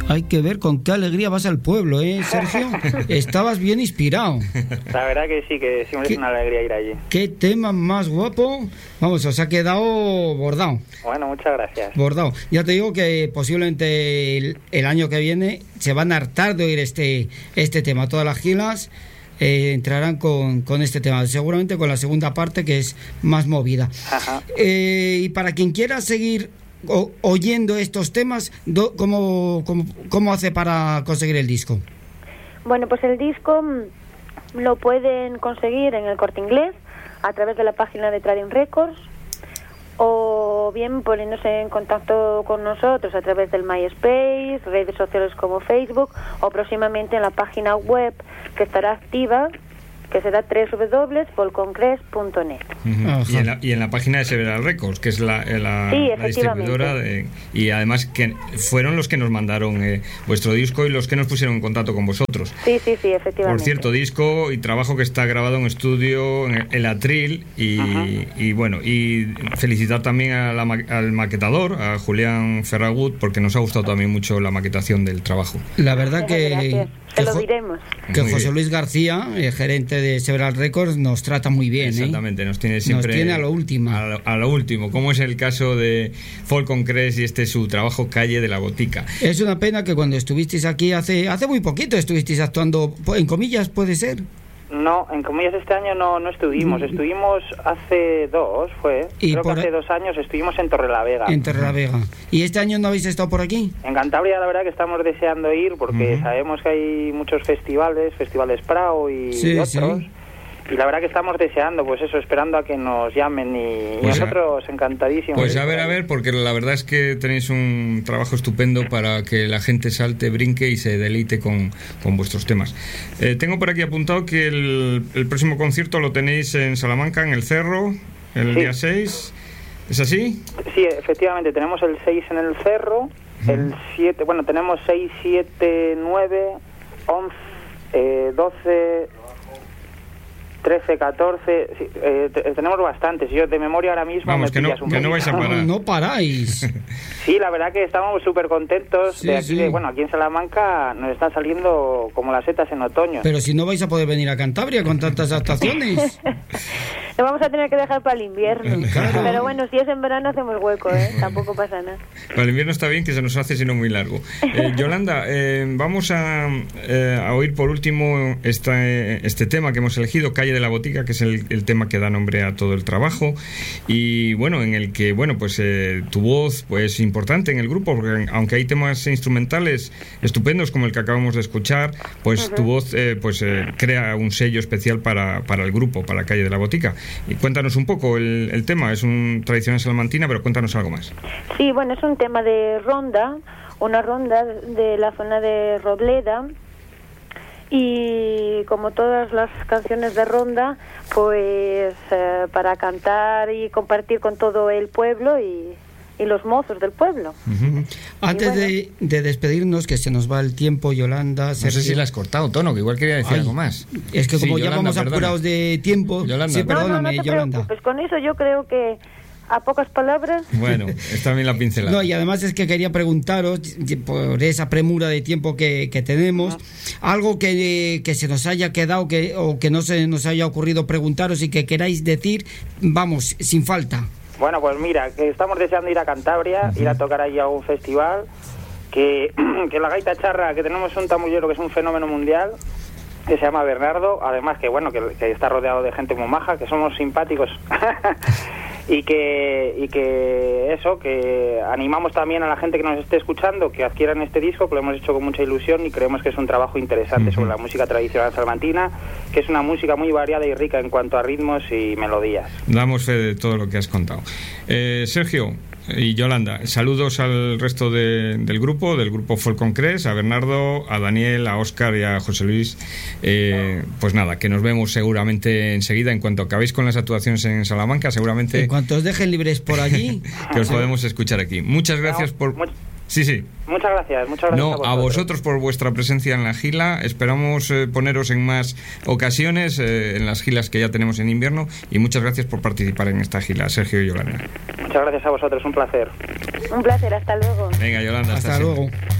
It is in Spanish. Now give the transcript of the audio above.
Hay que ver con qué alegría vas al pueblo, Sergio. Estabas bien inspirado. La verdad que sí es una alegría ir allí. Qué tema más guapo. Vamos, os ha quedado bordado. Bueno, muchas gracias. Bordado. Ya te digo que posiblemente el año que viene se van a hartar de oír este tema. Todas las giras entrarán con este tema. Seguramente con la segunda parte, que es más movida. Ajá. Y para quien quiera seguir oyendo estos temas, ¿cómo hace para conseguir el disco? Bueno, pues el disco lo pueden conseguir en el Corte Inglés a través de la página de Trading Records, o bien poniéndose en contacto con nosotros a través del MySpace, redes sociales como Facebook, o próximamente en la página web que estará activa, que será www.folkoncres.net. Y en la página de Several Records, que es la distribuidora y además que fueron los que nos mandaron vuestro disco y los que nos pusieron en contacto con vosotros. Sí, efectivamente. Por cierto, disco y trabajo que está grabado en estudio en el Atril y bueno, y felicitar también al maquetador, a Julián Ferragut, porque nos ha gustado también mucho la maquetación del trabajo. La verdad que te lo diremos. Que José Luis García, gerente de Several Records, nos trata muy bien. Exactamente, nos tiene siempre a lo último. A lo último, como es el caso de Folkoncres y su trabajo Calle de la Botica. Es una pena que cuando estuvisteis aquí hace muy poquito estuvisteis actuando, en comillas, ¿puede ser? No, en comillas este año no estuvimos. Estuvimos hace creo que hace 2 años estuvimos en Torrelavega. En Torrelavega. ¿Y este año no habéis estado por aquí? En Cantabria la verdad que estamos deseando ir porque sabemos que hay muchos festivales Prao y otros. Sí. Y la verdad que estamos deseando, pues eso, esperando a que nos llamen y nosotros encantadísimos. Pues a ver, porque la verdad es que tenéis un trabajo estupendo para que la gente salte, brinque y se deleite con vuestros temas. Tengo por aquí apuntado que el próximo concierto lo tenéis en Salamanca, en el Cerro, el día 6. ¿Es así? Sí, efectivamente, tenemos el 6 en el Cerro, el 7, bueno, tenemos 6, 7, 9, 11, 12... 13, 14, sí, tenemos bastantes. Yo de memoria ahora mismo... Vamos, que no vais a parar. No paráis. Sí, la verdad que estamos súper contentos de aquí. Aquí en Salamanca nos están saliendo como las setas en otoño. Pero si no vais a poder venir a Cantabria con tantas actuaciones. Lo vamos a tener que dejar para el invierno. Claro. Pero bueno, si es en verano hacemos hueco, tampoco pasa nada. Para el invierno está bien, que se nos hace sino muy largo. Yolanda, vamos a oír por último este tema que hemos elegido, Calle de la Botica, que es el tema que da nombre a todo el trabajo y bueno, en el que tu voz pues importante en el grupo, porque aunque hay temas instrumentales estupendos como el que acabamos de escuchar, pues tu voz crea un sello especial para el grupo, para Calle de la Botica. Y cuéntanos un poco el tema. Es un tradicional salmantina, pero cuéntanos algo más. Sí, bueno, es un tema de ronda, una ronda de la zona de Robleda. Y como todas las canciones de ronda, pues para cantar y compartir con todo el pueblo y los mozos del pueblo. Antes de despedirnos, que se nos va el tiempo, Yolanda... No sé si la has cortado, Tono, que igual quería decir algo más. Es que como ya Yolanda, vamos apurados de tiempo... Yolanda. Sí, perdóname, no te Yolanda. preocupes, con eso yo creo que a pocas palabras... Bueno, está bien la pincelada. No, y además es que quería preguntaros, por esa premura de tiempo que tenemos, algo que se nos haya quedado o que no se nos haya ocurrido preguntaros y que queráis decir, vamos, sin falta. Bueno, pues mira, que estamos deseando ir a Cantabria, ir a tocar ahí a un festival, que la gaita charra, que tenemos un tamullero que es un fenómeno mundial, que se llama Bernardo, además que está rodeado de gente muy maja, que somos simpáticos y que animamos también a la gente que nos esté escuchando que adquieran este disco, que lo hemos hecho con mucha ilusión y creemos que es un trabajo interesante sobre la música tradicional salmantina, que es una música muy variada y rica en cuanto a ritmos y melodías. Damos fe de todo lo que has contado. Sergio y Yolanda, saludos al resto del grupo Folkoncres, a Bernardo, a Daniel, a Óscar y a José Luis. Pues nada, que nos vemos seguramente enseguida en cuanto acabéis con las actuaciones en Salamanca, seguramente... En cuanto os dejen libres por allí... que os podemos escuchar aquí. Muchas gracias por... Sí. Muchas gracias a vosotros por vuestra presencia en la gira. Esperamos poneros en más ocasiones en las giras que ya tenemos en invierno y muchas gracias por participar en esta gira, Sergio y Yolanda. Muchas gracias a vosotros, un placer. Un placer, hasta luego. Venga, Yolanda, hasta luego.